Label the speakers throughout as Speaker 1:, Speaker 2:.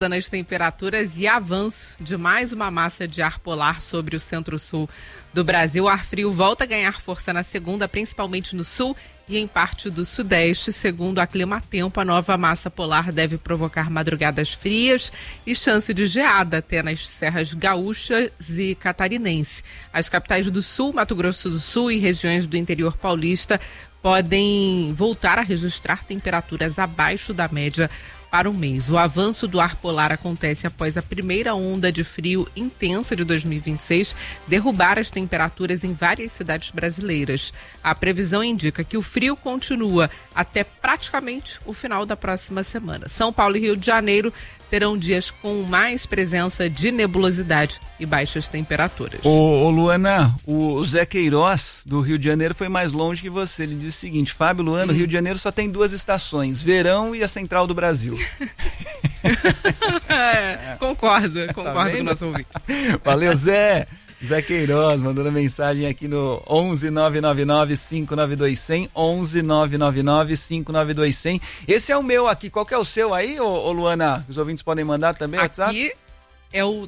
Speaker 1: nas temperaturas e avanço de mais uma massa de ar polar sobre o centro-sul do Brasil. O ar frio volta a ganhar força na segunda, principalmente no sul e em parte do sudeste. Segundo a Climatempo, a nova massa polar deve provocar madrugadas frias e chance de geada até nas serras gaúchas e catarinense. As capitais do sul, Mato Grosso do Sul e regiões do interior paulista podem voltar a registrar temperaturas abaixo da média para o mês. O avanço do ar polar acontece após a primeira onda de frio intensa de 2026 derrubar as temperaturas em várias cidades brasileiras. A previsão indica que o frio continua até praticamente o final da próxima semana. São Paulo e Rio de Janeiro terão dias com mais presença de nebulosidade e baixas temperaturas.
Speaker 2: Ô Luana, o Zé Queiroz do Rio de Janeiro foi mais longe que você. Ele disse o seguinte: Fábio, Luana, o Rio de Janeiro só tem 2 estações, verão e a Central do Brasil.
Speaker 1: Concordo com o nosso ouvinte.
Speaker 2: Valeu, Zé Queiroz, mandando mensagem aqui no 11-999-592-100, 11-999-592-100. Esse é o meu aqui, qual que é o seu aí, ô Luana? Os ouvintes podem mandar também, WhatsApp?
Speaker 1: Aqui é o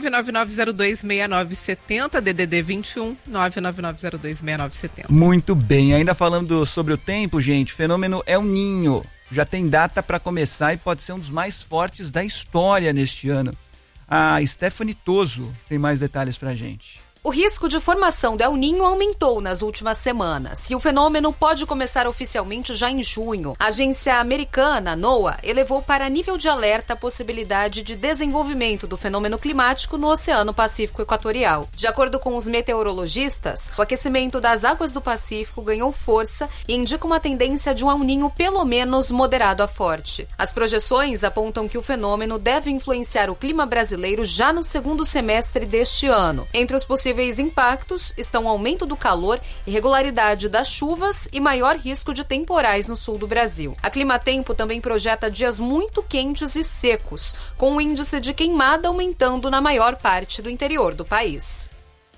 Speaker 1: 999026970, DDD 21, 999026970.
Speaker 2: Muito bem, ainda falando sobre o tempo, gente, fenômeno El Niño. Já tem data para começar e pode ser um dos mais fortes da história neste ano. A Stephanie Toso tem mais detalhes pra gente.
Speaker 3: O risco de formação do El Niño aumentou nas últimas semanas e o fenômeno pode começar oficialmente já em junho. A agência americana NOAA elevou para nível de alerta a possibilidade de desenvolvimento do fenômeno climático no Oceano Pacífico Equatorial. De acordo com os meteorologistas, o aquecimento das águas do Pacífico ganhou força e indica uma tendência de um El Niño pelo menos moderado a forte. As projeções apontam que o fenômeno deve influenciar o clima brasileiro já no segundo semestre deste ano. Entre os possíveis impactos estão o aumento do calor, irregularidade das chuvas e maior risco de temporais no sul do Brasil. A Climatempo também projeta dias muito quentes e secos, com o índice de queimada aumentando na maior parte do interior do país.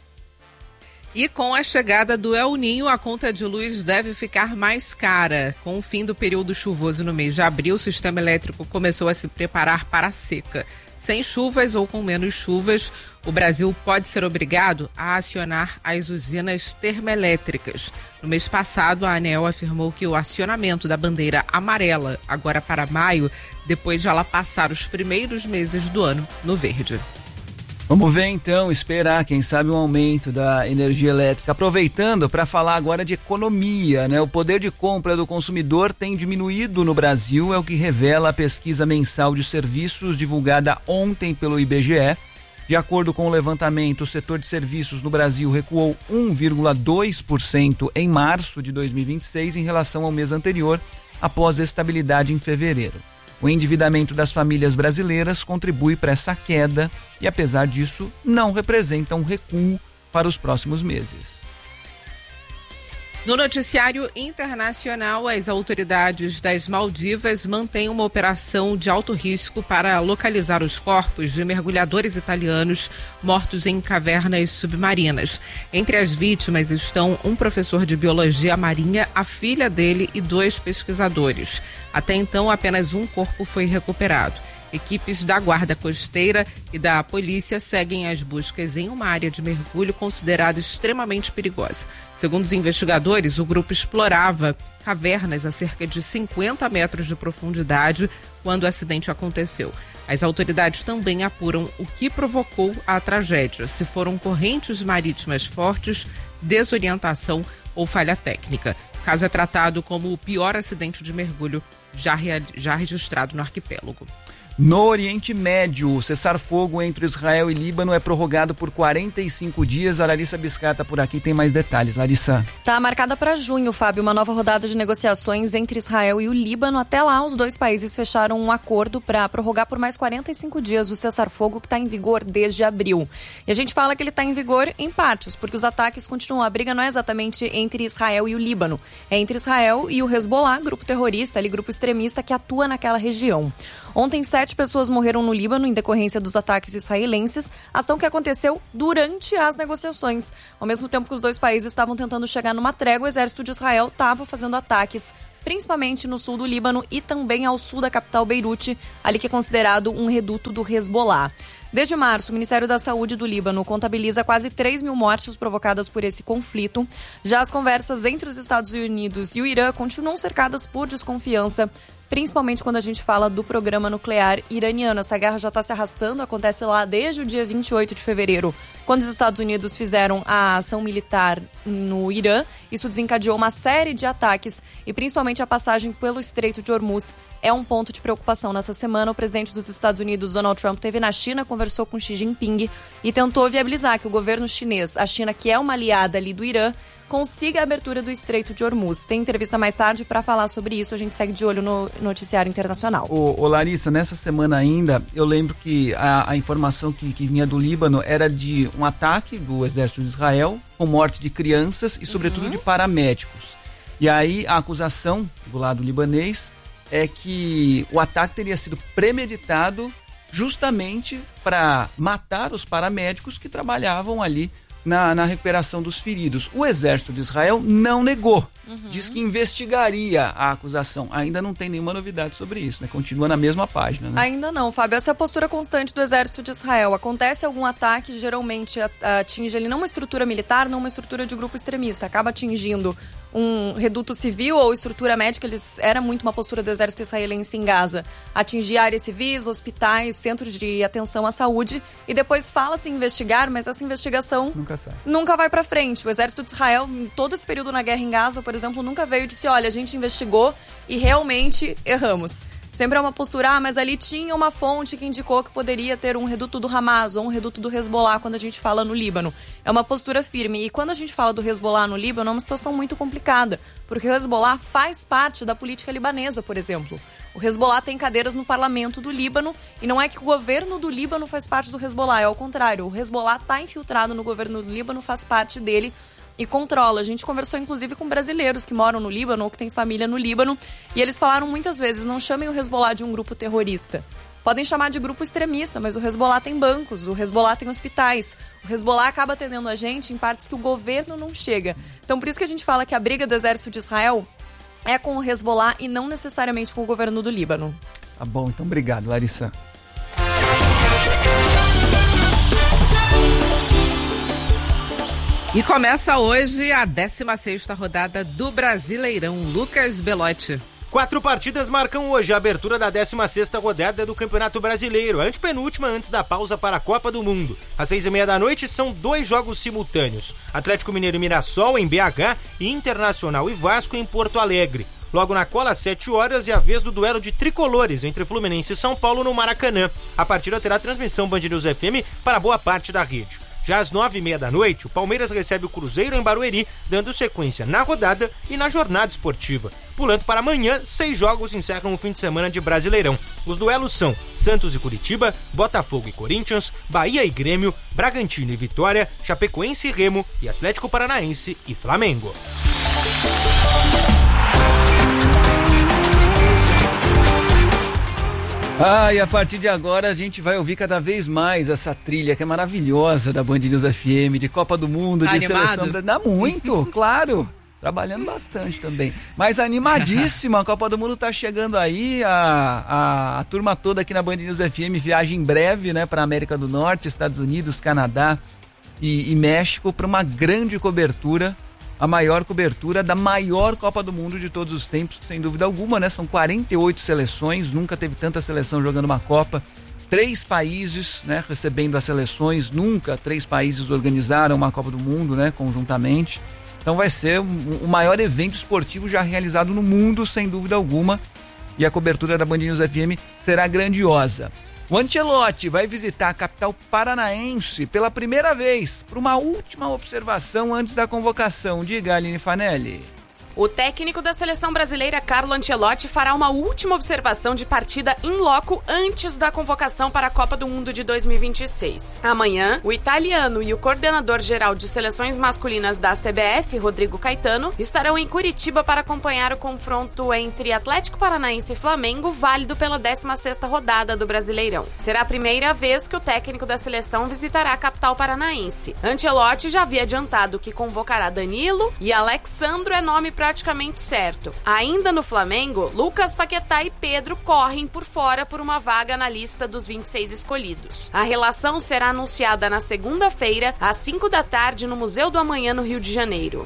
Speaker 1: E com a chegada do El Niño, a conta de luz deve ficar mais cara. Com o fim do período chuvoso no mês de abril, o sistema elétrico começou a se preparar para a seca. Sem chuvas ou com menos chuvas, o Brasil pode ser obrigado a acionar as usinas termoelétricas. No mês passado, a ANEEL afirmou que o acionamento da bandeira amarela, agora para maio, depois de ela passar os primeiros meses do ano no verde.
Speaker 2: Vamos ver então, esperar, quem sabe, um aumento da energia elétrica. Aproveitando para falar agora de economia, né? O poder de compra do consumidor tem diminuído no Brasil, é o que revela a pesquisa mensal de serviços divulgada ontem pelo IBGE. De acordo com o levantamento, o setor de serviços no Brasil recuou 1,2% em março de 2026 em relação ao mês anterior, após a estabilidade em fevereiro. O endividamento das famílias brasileiras contribui para essa queda e, apesar disso, não representa um recuo para os próximos meses.
Speaker 1: No noticiário internacional, as autoridades das Maldivas mantêm uma operação de alto risco para localizar os corpos de mergulhadores italianos mortos em cavernas submarinas. Entre as vítimas estão um professor de biologia marinha, a filha dele e 2 pesquisadores. Até então, apenas um corpo foi recuperado. Equipes da Guarda Costeira e da polícia seguem as buscas em uma área de mergulho considerada extremamente perigosa. Segundo os investigadores, o grupo explorava cavernas a cerca de 50 metros de profundidade quando o acidente aconteceu. As autoridades também apuram o que provocou a tragédia, se foram correntes marítimas fortes, desorientação ou falha técnica. O caso é tratado como o pior acidente de mergulho já registrado no arquipélago.
Speaker 2: No Oriente Médio, o cessar-fogo entre Israel e Líbano é prorrogado por 45 dias. A Larissa Biscata por aqui tem mais detalhes. Larissa.
Speaker 4: Está marcada para junho, Fábio, uma nova rodada de negociações entre Israel e o Líbano. Até lá, os dois países fecharam um acordo para prorrogar por mais 45 dias o cessar-fogo que está em vigor desde abril. E a gente fala que ele está em vigor em partes, porque os ataques continuam. A briga não é exatamente entre Israel e o Líbano. É entre Israel e o Hezbollah, grupo terrorista, grupo extremista que atua naquela região. Ontem, 7 pessoas morreram no Líbano em decorrência dos ataques israelenses, ação que aconteceu durante as negociações. Ao mesmo tempo que os dois países estavam tentando chegar numa trégua, o exército de Israel estava fazendo ataques principalmente no sul do Líbano e também ao sul da capital Beirute, ali que é considerado um reduto do Hezbollah. Desde março, o Ministério da Saúde do Líbano contabiliza quase 3 mil mortes provocadas por esse conflito. Já as conversas entre os Estados Unidos e o Irã continuam cercadas por desconfiança, principalmente quando a gente fala do programa nuclear iraniano. Essa guerra já está se arrastando, acontece lá desde o dia 28 de fevereiro, quando os Estados Unidos fizeram a ação militar no Irã. Isso desencadeou uma série de ataques e principalmente a passagem pelo Estreito de Hormuz é um ponto de preocupação. Nessa semana, o presidente dos Estados Unidos, Donald Trump, esteve na China, conversou com Xi Jinping e tentou viabilizar que o governo chinês, a China, que é uma aliada ali do Irã, consiga a abertura do Estreito de Hormuz. Tem entrevista mais tarde para falar sobre isso, a gente segue de olho no noticiário internacional.
Speaker 2: Ô Larissa, nessa semana ainda, eu lembro que a informação que vinha do Líbano era de um ataque do exército de Israel, com morte de crianças e sobretudo de paramédicos. E aí a acusação do lado libanês é que o ataque teria sido premeditado justamente para matar os paramédicos que trabalhavam ali na recuperação dos feridos. O exército de Israel não negou. Diz que investigaria a acusação. Ainda não tem nenhuma novidade sobre isso, né? Continua na mesma página, né?
Speaker 4: Ainda não, Fábio. Essa é a postura constante do exército de Israel. Acontece algum ataque, geralmente atinge ali não uma estrutura militar, não uma estrutura de grupo extremista. Acaba atingindo um reduto civil ou estrutura médica. Era muito uma postura do exército israelense em Gaza. Atingir áreas civis, hospitais, centros de atenção à saúde. E depois fala-se em investigar, mas essa investigação nunca vai pra frente. O exército de Israel, em todo esse período na guerra em Gaza, por exemplo, nunca veio e disse, olha, a gente investigou e realmente erramos. Sempre é uma postura, mas ali tinha uma fonte que indicou que poderia ter um reduto do Hamas ou um reduto do Hezbollah quando a gente fala no Líbano. É uma postura firme. E quando a gente fala do Hezbollah no Líbano, é uma situação muito complicada, porque o Hezbollah faz parte da política libanesa, por exemplo. O Hezbollah tem cadeiras no parlamento do Líbano e não é que o governo do Líbano faz parte do Hezbollah, é ao contrário. O Hezbollah está infiltrado no governo do Líbano, faz parte dele e controla. A gente conversou inclusive com brasileiros que moram no Líbano ou que têm família no Líbano e eles falaram muitas vezes, não chamem o Hezbollah de um grupo terrorista. Podem chamar de grupo extremista, mas o Hezbollah tem bancos, o Hezbollah tem hospitais. O Hezbollah acaba atendendo a gente em partes que o governo não chega. Então por isso que a gente fala que a briga do exército de Israel é com o Hezbollah e não necessariamente com o governo do Líbano.
Speaker 2: Tá bom, então obrigado, Larissa.
Speaker 1: E começa hoje a 16ª rodada do Brasileirão. Lucas Belotti.
Speaker 5: 4 partidas marcam hoje a abertura da 16ª rodada do Campeonato Brasileiro, a antepenúltima antes da pausa para a Copa do Mundo. Às 6h30 da noite são 2 jogos simultâneos: Atlético Mineiro e Mirassol em BH e Internacional e Vasco em Porto Alegre. Logo na cola, às 7 horas, é a vez do duelo de tricolores entre Fluminense e São Paulo no Maracanã. A partida terá transmissão Band News FM para boa parte da rede. Já às 9h30 da noite, o Palmeiras recebe o Cruzeiro em Barueri, dando sequência na rodada e na jornada esportiva. Pulando para amanhã, 6 jogos encerram o fim de semana de Brasileirão. Os duelos são Santos e Curitiba, Botafogo e Corinthians, Bahia e Grêmio, Bragantino e Vitória, Chapecoense e Remo e Atlético Paranaense e Flamengo.
Speaker 2: E a partir de agora a gente vai ouvir cada vez mais essa trilha que é maravilhosa da Band News FM, de Copa do Mundo, de seleção brasileira. Muito, claro. Trabalhando bastante também. Mas animadíssima, a Copa do Mundo tá chegando aí, a turma toda aqui na Band News FM viaja em breve, né, para América do Norte, Estados Unidos, Canadá e México para uma grande cobertura. A maior cobertura da maior Copa do Mundo de todos os tempos, sem dúvida alguma, né? São 48 seleções, nunca teve tanta seleção jogando uma Copa. 3 países, né, recebendo as seleções, nunca 3 países organizaram uma Copa do Mundo, né, conjuntamente. Então vai ser o maior evento esportivo já realizado no mundo, sem dúvida alguma. E a cobertura da Band News FM será grandiosa. O Ancelotti vai visitar a capital paranaense pela primeira vez, para uma última observação antes da convocação. Diga, Aline Fanelli.
Speaker 6: O técnico da seleção brasileira, Carlo Ancelotti, fará uma última observação de partida in loco antes da convocação para a Copa do Mundo de 2026. Amanhã, o italiano e o coordenador-geral de seleções masculinas da CBF, Rodrigo Caetano, estarão em Curitiba para acompanhar o confronto entre Atlético Paranaense e Flamengo, válido pela 16ª rodada do Brasileirão. Será a primeira vez que o técnico da seleção visitará a capital paranaense. Ancelotti já havia adiantado que convocará Danilo e Alexandro é nome praticamente certo. Ainda no Flamengo, Lucas Paquetá e Pedro correm por fora por uma vaga na lista dos 26 escolhidos. A relação será anunciada na segunda-feira, às 5 da tarde, no Museu do Amanhã, no Rio de Janeiro.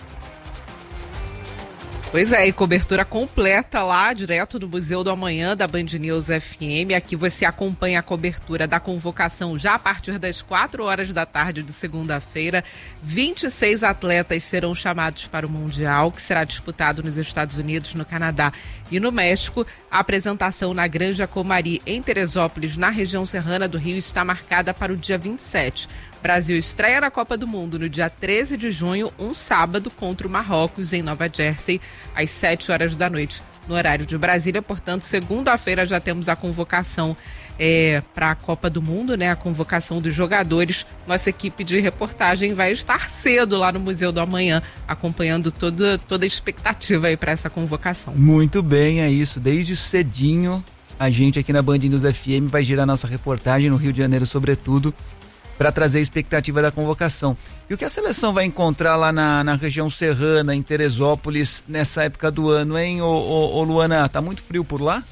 Speaker 1: Pois é, e cobertura completa lá, direto do Museu do Amanhã, da Band News FM. Aqui você acompanha a cobertura da convocação já a partir das 4 horas da tarde de segunda-feira. 26 atletas serão chamados para o Mundial, que será disputado nos Estados Unidos, no Canadá e no México. A apresentação na Granja Comari, em Teresópolis, na região serrana do Rio, está marcada para o dia 27. Brasil estreia na Copa do Mundo no dia 13 de junho, um sábado, contra o Marrocos, em Nova Jersey, às 7 horas da noite, no horário de Brasília. Portanto, segunda-feira já temos a convocação para a Copa do Mundo, né? A convocação dos jogadores. Nossa equipe de reportagem vai estar cedo lá no Museu do Amanhã, acompanhando toda a expectativa aí para essa convocação.
Speaker 2: Muito bem, é isso. Desde cedinho, a gente aqui na Band News FM vai girar nossa reportagem no Rio de Janeiro, sobretudo, para trazer a expectativa da convocação. E o que a seleção vai encontrar lá na região serrana, em Teresópolis, nessa época do ano, hein, ô Luana? Tá muito frio por lá?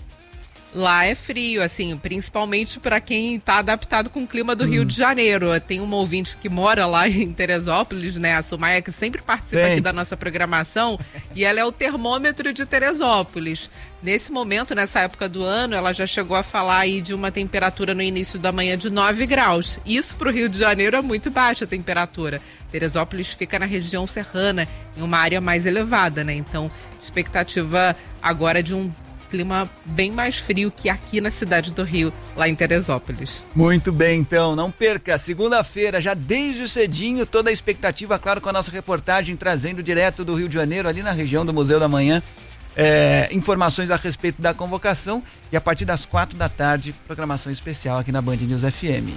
Speaker 1: Lá é frio, assim, principalmente para quem está adaptado com o clima do Rio de Janeiro. Tem uma ouvinte que mora lá em Teresópolis, né, a Sumaia, que sempre participa aqui da nossa programação, e ela é o termômetro de Teresópolis. Nesse momento, nessa época do ano, ela já chegou a falar aí de uma temperatura no início da manhã de 9 graus. Isso para o Rio de Janeiro é muito baixa a temperatura. Teresópolis fica na região serrana, em uma área mais elevada, né? Então, expectativa agora de um clima bem mais frio que aqui na cidade do Rio, lá em Teresópolis.
Speaker 2: Muito bem, então, não perca, segunda-feira, já desde cedinho, toda a expectativa, claro, com a nossa reportagem trazendo direto do Rio de Janeiro, ali na região do Museu do Amanhã, informações a respeito da convocação, e a partir das 4 da tarde, programação especial aqui na Band News FM.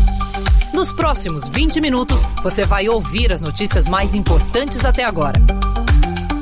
Speaker 7: Nos próximos 20 minutos, você vai ouvir as notícias mais importantes até agora.